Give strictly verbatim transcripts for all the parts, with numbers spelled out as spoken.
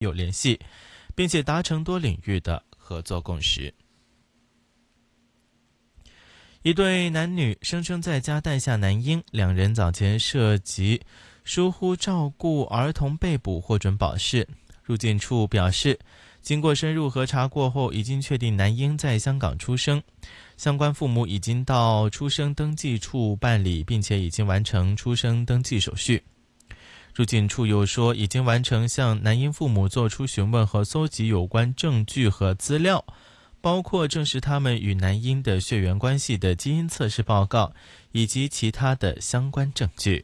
有联系，并且达成多领域的合作共识。一对男女声称在家带下男婴，两人早前涉及疏忽照顾儿童被捕，获准保释。入境处表示，经过深入核查过后，已经确定男婴在香港出生，相关父母已经到出生登记处办理，并且已经完成出生登记手续。入境处又说，已经完成向男婴父母做出询问和搜集有关证据和资料，包括证实他们与男婴的血缘关系的基因测试报告，以及其他的相关证据。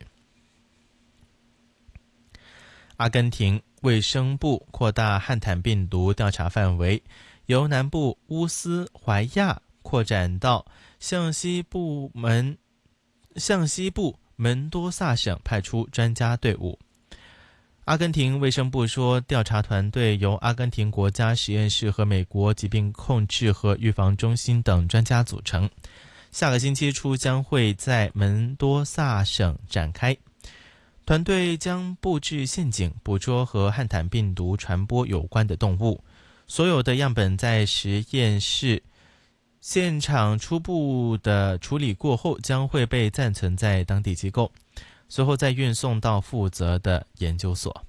阿根廷卫生部扩大汉坦病毒调查范围，由南部乌斯怀亚扩展到向西部门向西部门多萨省，派出专家队伍。阿根廷卫生部说，调查团队由阿根廷国家实验室和美国疾病控制和预防中心等专家组成，下个星期初将会在门多萨省展开。团队将布置陷阱，捕捉和汉坦病毒传播有关的动物。所有的样本在实验室现场初步的处理过后，将会被暂存在当地机构，随后再运送到负责的研究所。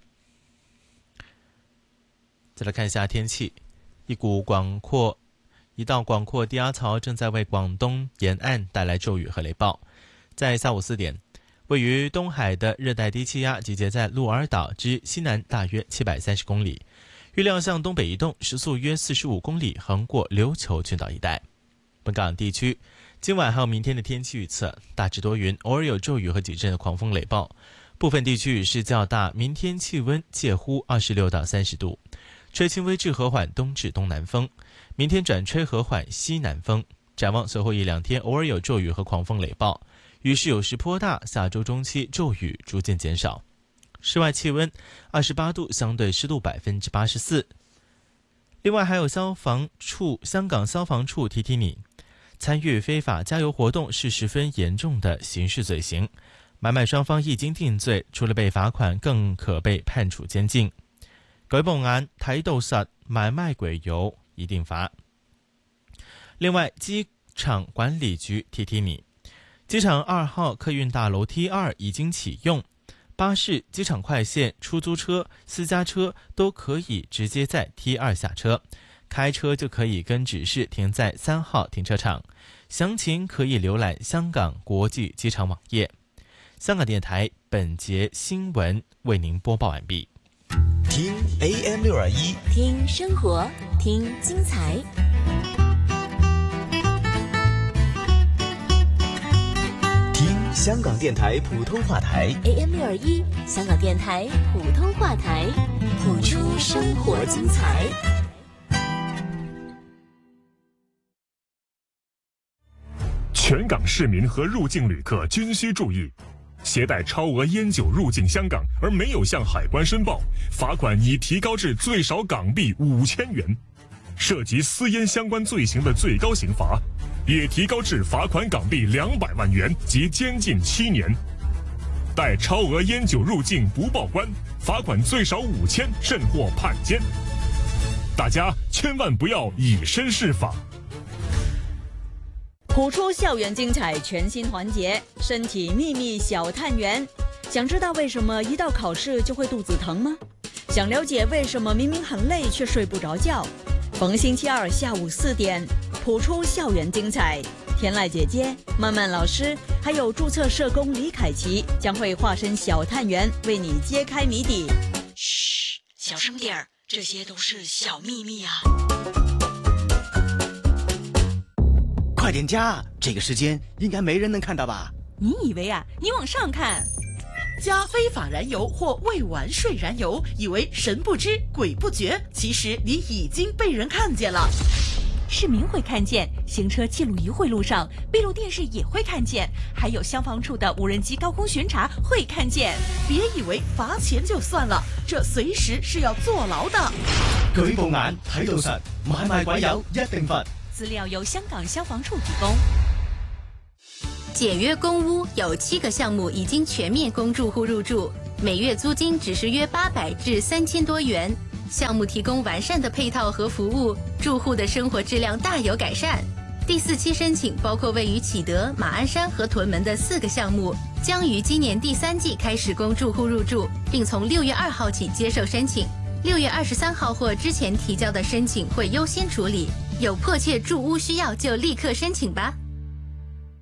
再来看一下天气，一股广阔一道广阔低压槽正在为广东沿岸带来骤雨和雷暴。在下午四点，位于东海的热带低气压集结在鹿儿岛之西南大约七百三十公里，预料向东北移动，时速约四十五公里，横过琉球群岛一带。本港地区今晚还有明天的天气预测，大致多云，偶尔有骤雨和几阵的狂风雷暴，部分地区雨势较大。明天气温介乎二十六到三十度，吹轻微至和缓东至东南风，明天转吹和缓西南风。展望随后一两天偶尔有骤雨和狂风雷暴，雨势有时颇大，下周中期骤雨逐渐减少。室外气温二十八度，相对湿度百分之八十四。另外还有消防处香港消防处提提你，参与非法加油活动是十分严重的刑事罪行，买卖雙方一經定罪，除了被罰款，更可被判處監禁。舉報眼睇到實，買賣鬼油一定罰。另外，機場管理局提提你，機場二號客運大樓 T 二已經啟用，巴士、機場快線、出租車、私家車都可以直接在 T 二下車，開車就可以跟指示停在三號停車場。詳情可以瀏覽香港國際機場網頁。香港電台本節新聞為您播報完畢。 聽 A M 六二一， 聽生活，聽精彩。 聽香港電台普通話台 A M 六二一，香港電台普通話台，譜出生活精彩。 全港市民和入境旅客均需注意，携带超额烟酒入境香港而没有向海关申报，罚款已提高至最少港币五千元；涉及私烟相关罪行的最高刑罚也提高至罚款港币两百万元及监禁七年。带超额烟酒入境不报关，罚款最少五千，甚或判监。大家千万不要以身试法。 谱出校园精彩全新环节，身体秘密小探员。想知道为什么一到考试就会肚子疼吗？想了解为什么明明很累却睡不着觉？逢星期二下午四点，谱出校园精彩，天籁姐姐、曼曼老师还有注册社工李凯琪将会化身小探员，为你揭开谜底。嘘，小声点儿，这些都是小秘密啊。 快点加，这个时间应该没人能看到吧？ 你以为啊？你往上看， 加非法燃油或未完税燃油，以为神不知鬼不觉，其实你已经被人看见了。 市民会看见，行车记录仪会录上，闭路电视也会看见，还有消防处的无人机高空巡查会看见。 别以为罚錢就算了，這隨時是要坐牢的。 舉報眼睇到實，買賣鬼油一定罰。 资料由香港消防处提供。 简约公屋有七个项目已经全面供住户入住，每月租金只是约八百至三千多元。 项目提供完善的配套和服务，住户的生活质量大有改善。第四期申请包括位于启德、马鞍山和屯门的四个项目，将于今年第三季开始供住户入住，并从六月二号起接受申请。六月二十三号或之前提交的申请会优先处理，有迫切住屋需要就立刻申请吧。